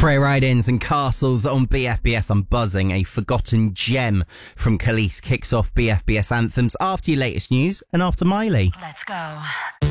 Freya Ride-ins and Castles on BFBS. I'm buzzing. A forgotten gem from Khalees kicks off BFBS anthems after your latest news and after Miley. Let's go.